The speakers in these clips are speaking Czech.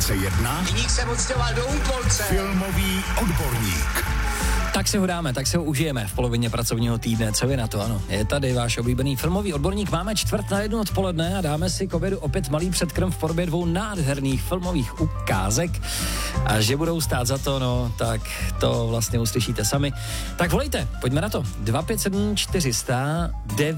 frekvence 1. Viník se odstěhoval do Úpolce. Filmový odborník. Tak si ho dáme, tak si ho užijeme v polovině pracovního týdne. Co vy na to, ano? Je tady váš oblíbený filmový odborník. Máme 1:45 odpoledne a dáme si k obědu opět malý předkrm v podobě 2 nádherných filmových ukázek. A že budou stát za to, no, tak to vlastně uslyšíte sami. Tak volejte, pojďme na to. 257 400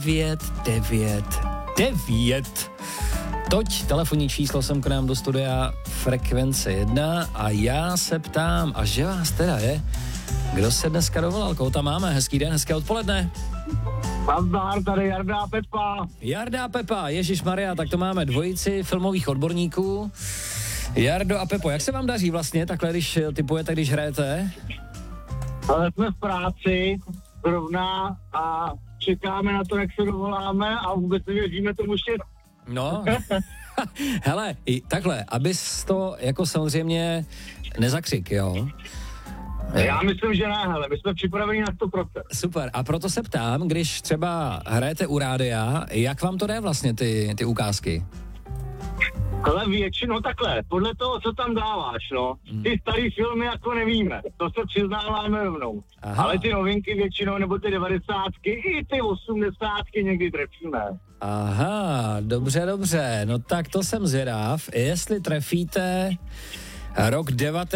999. Toť telefonní číslo sem k nám do studia frekvence 1 a já se ptám, a že vás teda je, kdo se dneska dovolal, koho tam máme? Hezký den, hezké odpoledne. Nazdar, tady Jarda a Pepa. Jarda a Pepa, ježišmarja, tak to máme dvojici filmových odborníků. Jardo a Pepo, jak se vám daří vlastně takhle, když tipujete, když hrajete? Ale jsme v práci zrovna a čekáme na to, jak se dovoláme a vůbec nevěříme tomu štěstí. No, hele, takhle, abys to jako samozřejmě nezakřik, jo? Já myslím, že ne, hele, my jsme připraveni na 100%. Super, a proto se ptám, když třeba hrajete u rádia, jak vám to jde vlastně ty ukázky? Ale většinou takhle, podle toho, co tam dáváš, no. Ty starý filmy jako nevíme, to se přiznáváme rovnou. Aha. Ale ty novinky většinou, nebo ty 90, i ty 80 někdy trefíme. Aha, dobře, no tak to jsem zvědav, jestli trefíte rok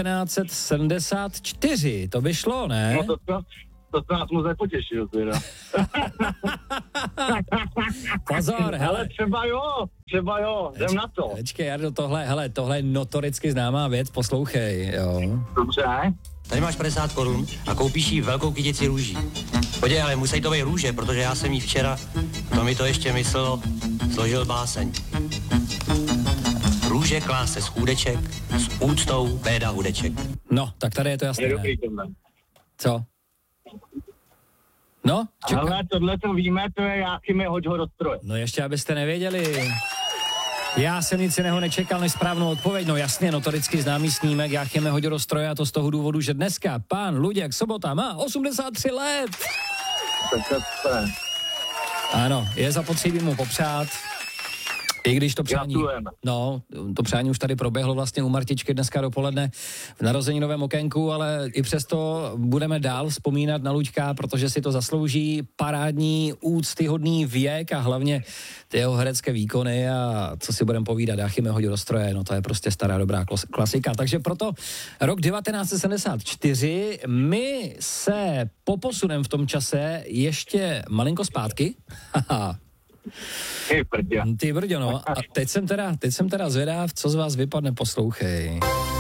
1974, to by šlo, ne? No to nás moc nepotěšil, teda. Pozor, hele. Ale třeba jo, jdem na to. Počkej, Jardo, tohle je notoricky známá věc, poslouchej, jo. Dobře. Tady máš 50 korun a koupíš jí velkou kytici růží. Podívej, ale musí to být růže, protože já jsem jí včera, to mi to ještě myslelo, složil báseň. Růže kláse z chůdeček, s úctou Béda Hudeček. No, tak tady je to jasné. Je dobrý tohle. Co? No, Ale tohle to víme, to je Jáchyme, hoď ho do stroje. No ještě, abyste nevěděli. Já jsem nic jiného nečekal než správnou odpověď. No jasně, notoricky známý snímek Jáchyme hodil do stroje, a to z toho důvodu, že dneska pán Luděk Sobota má 83 let. Ano, je zapotřebí mu popřát. I když to přání, to přání už tady proběhlo vlastně u Martičky dneska dopoledne v narozeninovém okénku, ale i přesto budeme dál vzpomínat na Luďka, protože si to zaslouží, parádní, úctyhodný věk a hlavně ty jeho herecké výkony a co si budeme povídat, Jáchyme hodil do stroje, no to je prostě stará dobrá klasika. Takže proto rok 1974, my se poposuneme v tom čase ještě malinko zpátky. Ty brďo. Ty brďo, no. A teď jsem teda zvědav, co z vás vypadne, poslouchej.